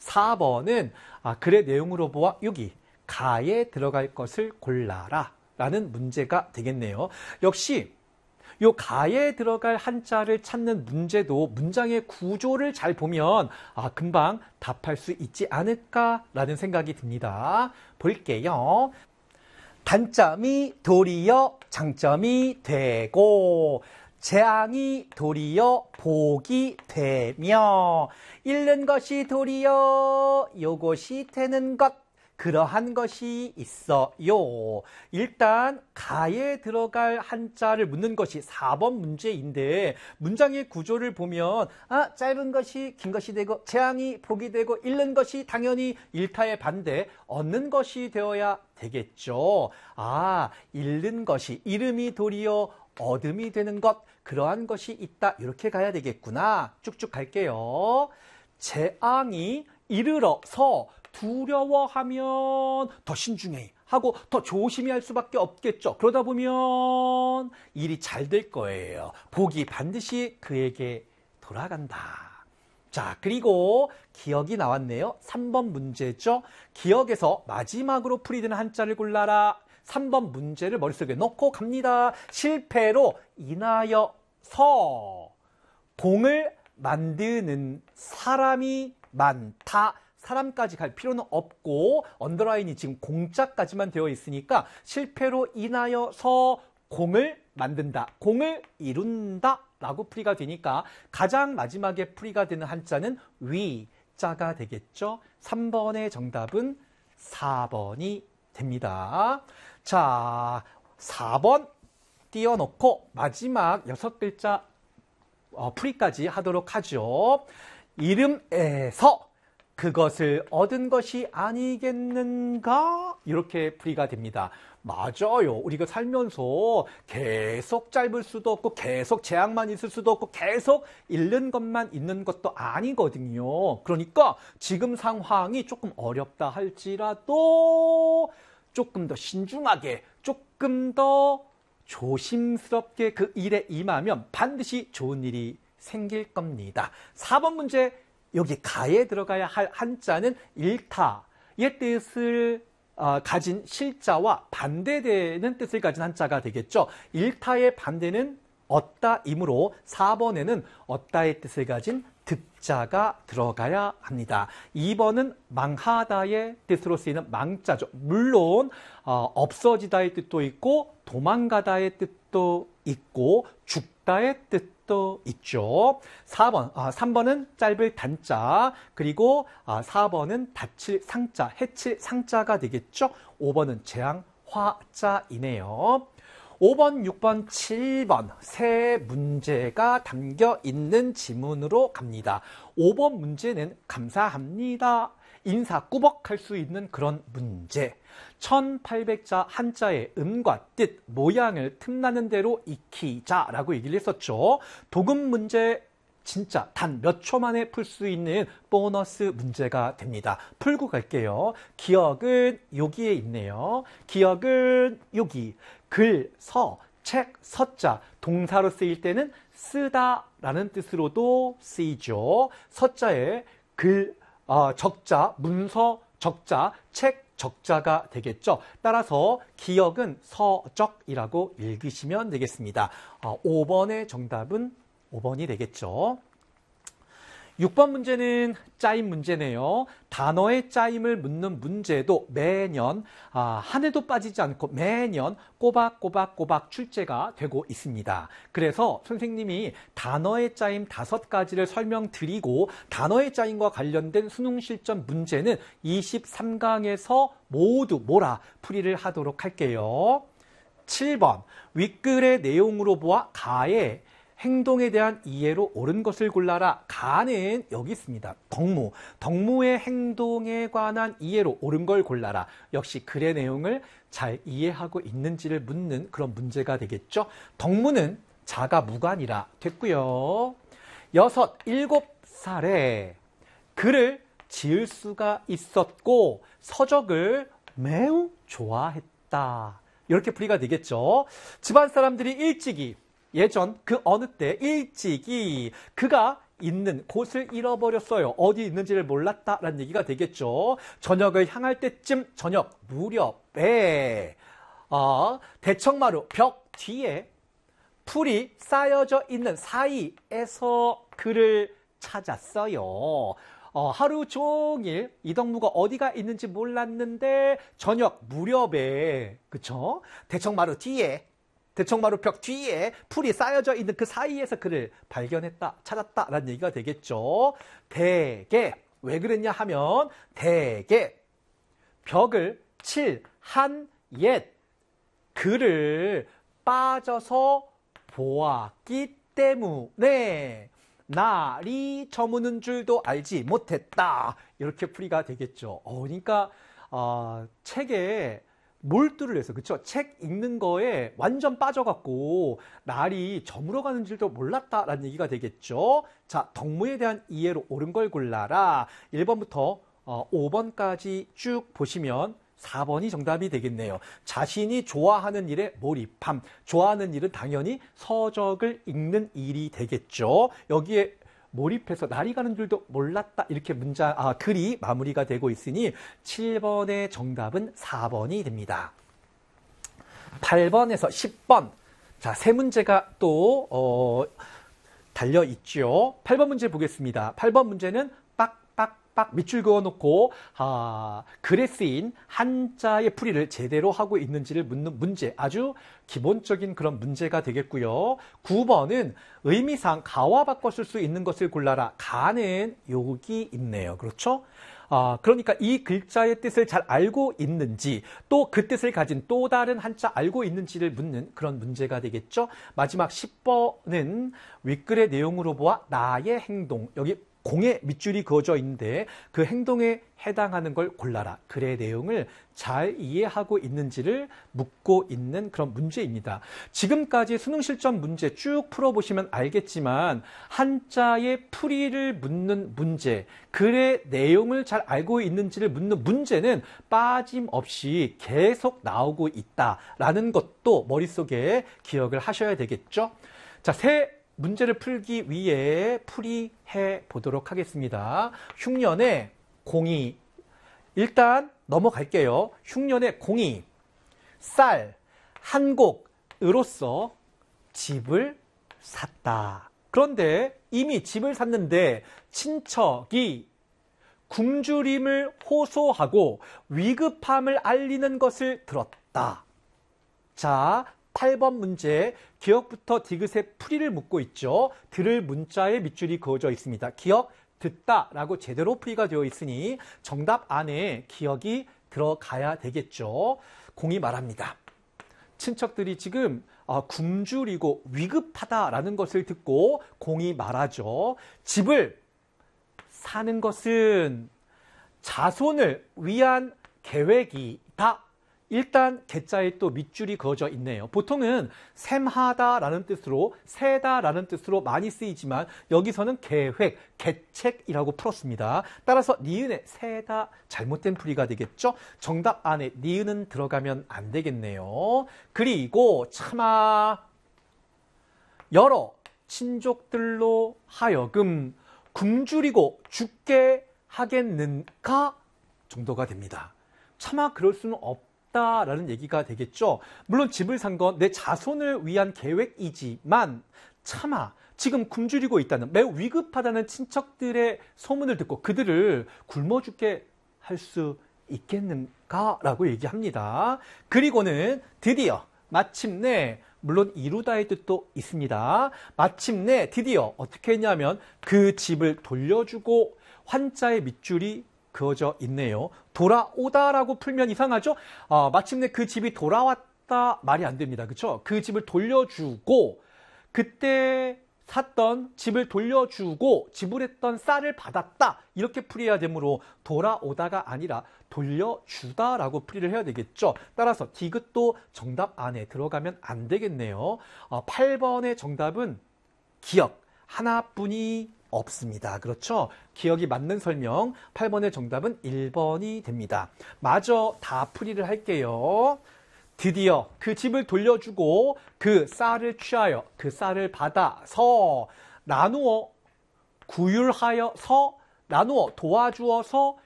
4번은 글의 내용으로 보아 여기 가에 들어갈 것을 골라라 라는 문제가 되겠네요. 역시 요 가에 들어갈 한자를 찾는 문제도 문장의 구조를 잘 보면 금방 답할 수 있지 않을까라는 생각이 듭니다. 볼게요. 단점이 도리어 장점이 되고 재앙이 도리어 복이 되며 잃는 것이 도리어 요것이 되는 것 그러한 것이 있어요. 일단 가에 들어갈 한자를 묻는 것이 4번 문제인데 문장의 구조를 보면 짧은 것이 긴 것이 되고 재앙이 복이 되고 잃는 것이 당연히 일타의 반대 얻는 것이 되어야 되겠죠. 잃는 것이 이름이 도리어 얻음이 되는 것 그러한 것이 있다. 이렇게 가야 되겠구나. 쭉쭉 갈게요. 재앙이 이르러서 두려워하면 더 신중해 하고 더 조심히 할 수밖에 없겠죠. 그러다 보면 일이 잘 될 거예요. 복이 반드시 그에게 돌아간다. 자, 그리고 기억이 나왔네요. 3번 문제죠. 기억에서 마지막으로 풀이되는 한자를 골라라. 3번 문제를 머릿속에 넣고 갑니다. 실패로 인하여서 공을 만드는 사람이 많다. 사람까지 갈 필요는 없고 언더라인이 지금 공짜까지만 되어 있으니까 실패로 인하여서 공을 만든다. 공을 이룬다 라고 풀이가 되니까 가장 마지막에 풀이가 되는 한자는 위자가 되겠죠. 3번의 정답은 4번이 됩니다. 자, 4번 띄워놓고 마지막 6글자 풀이까지 하도록 하죠. 이름에서 그것을 얻은 것이 아니겠는가? 이렇게 풀이가 됩니다. 맞아요. 우리가 살면서 계속 짧을 수도 없고 계속 재앙만 있을 수도 없고 계속 잃는 것만 있는 것도 아니거든요. 그러니까 지금 상황이 조금 어렵다 할지라도 조금 더 신중하게 조금 더 조심스럽게 그 일에 임하면 반드시 좋은 일이 생길 겁니다. 4번 문제 여기 가에 들어가야 할 한자는 일타의 뜻을 가진 실자와 반대되는 뜻을 가진 한자가 되겠죠. 일타의 반대는 얻다이므로 4번에는 얻다의 뜻을 가진 득자가 들어가야 합니다. 2번은 망하다의 뜻으로 쓰이는 망자죠. 물론 없어지다의 뜻도 있고 도망가다의 뜻도 있고 죽다의 뜻도 있죠. 3번은 짧을 단자, 그리고 4번은 다칠 상자, 해칠 상자가 되겠죠. 5번은 재앙 화자이네요. 5번, 6번, 7번 세 문제가 담겨 있는 지문으로 갑니다. 5번 문제는 감사합니다. 인사 꾸벅할 수 있는 그런 문제. 1800자 한자의 음과 뜻, 모양을 틈나는 대로 익히자라고 얘기를 했었죠. 도금 문제 진짜 단 몇 초 만에 풀 수 있는 보너스 문제가 됩니다. 풀고 갈게요. 기억은 여기에 있네요. 기억은 여기. 글, 서, 책, 서자. 동사로 쓰일 때는 쓰다라는 뜻으로도 쓰이죠. 서자에 글, 적자, 문서, 적자, 책, 적자가 되겠죠. 따라서 기억은 서적이라고 읽으시면 되겠습니다. 5번의 정답은 5번이 되겠죠. 6번 문제는 짜임 문제네요. 단어의 짜임을 묻는 문제도 매년 한 해도 빠지지 않고 매년 꼬박꼬박 출제가 되고 있습니다. 그래서 선생님이 단어의 짜임 5가지를 설명드리고 단어의 짜임과 관련된 수능 실전 문제는 23강에서 모두 몰아 풀이를 하도록 할게요. 7번 윗글의 내용으로 보아 가에 행동에 대한 이해로 옳은 것을 골라라. 가는 여기 있습니다. 덕무. 덕무의 행동에 관한 이해로 옳은 걸 골라라. 역시 글의 내용을 잘 이해하고 있는지를 묻는 그런 문제가 되겠죠. 덕무는 자가 무관이라 됐고요. 6, 7살에 글을 지을 수가 있었고 서적을 매우 좋아했다. 이렇게 풀이가 되겠죠. 집안 사람들이 일찍이 예전 그 어느 때 일찍이 그가 있는 곳을 잃어버렸어요. 어디 있는지를 몰랐다라는 얘기가 되겠죠. 저녁을 향할 때쯤 저녁 무렵에 대청마루 벽 뒤에 풀이 쌓여져 있는 사이에서 그를 찾았어요. 하루 종일 이덕무가 어디가 있는지 몰랐는데 저녁 무렵에 그쵸? 대청마루 벽 뒤에 풀이 쌓여져 있는 그 사이에서 그를 발견했다, 찾았다라는 얘기가 되겠죠. 대개 왜 그랬냐 하면 대개 벽을 칠 한 옛 그를 빠져서 보았기 때문에 날이 저무는 줄도 알지 못했다. 이렇게 풀이가 되겠죠. 그러니까 책에 몰두를 해서 그쵸? 책 읽는 거에 완전 빠져갖고 날이 저물어가는 줄도 몰랐다라는 얘기가 되겠죠. 자, 덕무에 대한 이해로 옳은 걸 골라라. 1번부터 5번까지 쭉 보시면 4번이 정답이 되겠네요. 자신이 좋아하는 일에 몰입함. 좋아하는 일은 당연히 서적을 읽는 일이 되겠죠. 여기에 몰입해서 날이 가는 줄도 몰랐다. 이렇게 글이 마무리가 되고 있으니 7번의 정답은 4번이 됩니다. 8번에서 10번. 자, 세 문제가 또 달려 있죠. 8번 문제 보겠습니다. 8번 문제는 밑줄 그어놓고 글에 쓰인 한자의 풀이를 제대로 하고 있는지를 묻는 문제, 아주 기본적인 그런 문제가 되겠고요. 9번은 의미상 가와 바꿔 쓸 수 있는 것을 골라라. 가는 여기 있네요. 그렇죠? 그러니까 이 글자의 뜻을 잘 알고 있는지, 또 그 뜻을 가진 또 다른 한자 알고 있는지를 묻는 그런 문제가 되겠죠. 마지막 10번은 윗글의 내용으로 보아 나의 행동, 여기 공에 밑줄이 그어져 있는데 그 행동에 해당하는 걸 골라라. 글의 내용을 잘 이해하고 있는지를 묻고 있는 그런 문제입니다. 지금까지 수능 실전 문제 쭉 풀어보시면 알겠지만 한자의 풀이를 묻는 문제, 글의 내용을 잘 알고 있는지를 묻는 문제는 빠짐없이 계속 나오고 있다라는 것도 머릿속에 기억을 하셔야 되겠죠. 자, 문제를 풀기 위해 풀이해 보도록 하겠습니다. 흉년의 공이, 일단 넘어갈게요. 흉년의 공이 쌀 한 곡으로서 집을 샀다. 그런데 이미 집을 샀는데 친척이 굶주림을 호소하고 위급함을 알리는 것을 들었다. 자, 8번 문제 기억부터 디귿의 풀이를 묻고 있죠. 들을 문자에 밑줄이 그어져 있습니다. 기억, 듣다라고 제대로 풀이가 되어 있으니 정답 안에 기억이 들어가야 되겠죠. 공이 말합니다. 친척들이 지금 굶주리고 위급하다라는 것을 듣고 공이 말하죠. 집을 사는 것은 자손을 위한 계획이다. 일단 개자에 또 밑줄이 그어져 있네요. 보통은 셈하다라는 뜻으로, 세다라는 뜻으로 많이 쓰이지만 여기서는 계획, 계책이라고 풀었습니다. 따라서 니은의 세다 잘못된 풀이가 되겠죠. 정답 안에 니은은 들어가면 안 되겠네요. 그리고 차마 여러 친족들로 하여금 굶주리고 죽게 하겠는가 정도가 됩니다. 차마 그럴 수는 없다라는 얘기가 되겠죠. 물론 집을 산 건 내 자손을 위한 계획이지만 차마 지금 굶주리고 있다는, 매우 위급하다는 친척들의 소문을 듣고 그들을 굶어 죽게 할 수 있겠는가라고 얘기합니다. 그리고는 드디어 마침내, 물론 이루다의 뜻도 있습니다. 마침내 드디어 어떻게 했냐면 그 집을 돌려주고, 환자의 밑줄이 그어져 있네요. 돌아오다라고 풀면 이상하죠? 마침내 그 집이 돌아왔다 말이 안 됩니다. 그렇죠? 그 집을 돌려주고, 그때 샀던 집을 돌려주고 지불했던 쌀을 받았다, 이렇게 풀이해야 되므로 돌아오다가 아니라 돌려주다라고 풀이를 해야 되겠죠. 따라서 디귿도 정답 안에 들어가면 안 되겠네요. 8번의 정답은 기억 하나뿐이 없습니다. 그렇죠? 기억이 맞는 설명, 8번의 정답은 1번이 됩니다. 마저 다 풀이를 할게요. 드디어 그 집을 돌려주고 그 쌀을 취하여 그 쌀을 받아서 나누어 구휼하여서 나누어 도와주어서